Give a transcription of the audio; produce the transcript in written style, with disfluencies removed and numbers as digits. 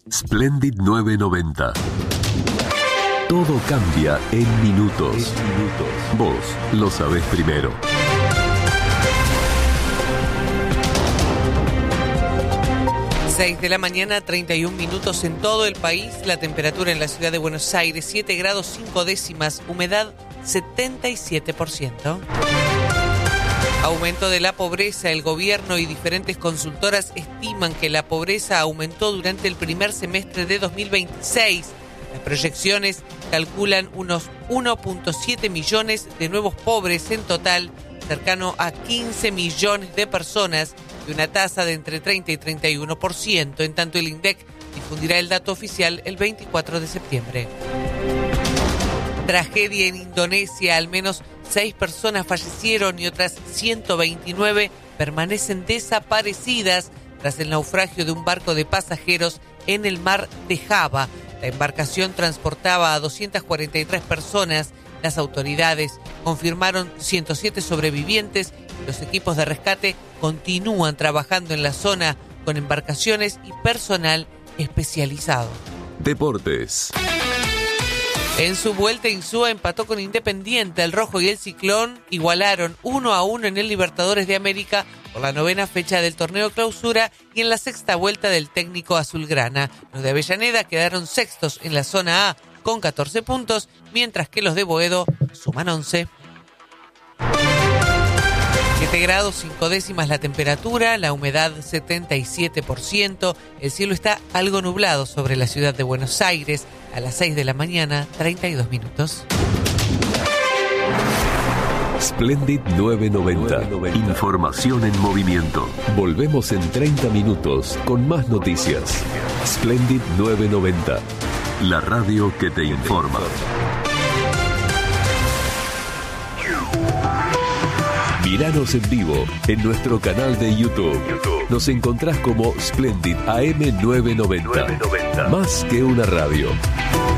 Splendid 990. Todo cambia en minutos. Vos lo sabés primero. Seis de la mañana, 31 minutos en todo el país. La temperatura en la ciudad de Buenos Aires, 7 grados 5 décimas, humedad 77%. Aumento de la pobreza. El gobierno y diferentes consultoras estiman que la pobreza aumentó durante el primer semestre de 2026. Las proyecciones calculan unos 1.7 millones de nuevos pobres en total, cercano a 15 millones de personas, de una tasa de entre 30 y 31%, en tanto el INDEC difundirá el dato oficial el 24 de septiembre. Tragedia en Indonesia. Al menos 6 personas fallecieron y otras 129 permanecen desaparecidas tras el naufragio de un barco de pasajeros en el mar de Java. La embarcación transportaba a 243 personas. Las autoridades confirmaron 107 sobrevivientes. Los equipos de rescate continúan trabajando en la zona con embarcaciones y personal especializado. Deportes. En su vuelta, Insúa empató con Independiente. El Rojo y el Ciclón igualaron 1-1 en el Libertadores de América por la 9ª fecha del torneo Clausura y en la 6ª vuelta del técnico azulgrana. Los de Avellaneda quedaron sextos en la zona A con 14 puntos, mientras que los de Boedo suman 11. 7 grados 5 décimas la temperatura, la humedad 77%, el cielo está algo nublado sobre la ciudad de Buenos Aires. A las 6 de la mañana, 32 minutos. Splendid 990. Información en movimiento. Volvemos en 30 minutos con más noticias. Splendid 990. La radio que te informa. Míranos en vivo en nuestro canal de YouTube. Nos encontrás como Splendid AM 990. Más que una radio.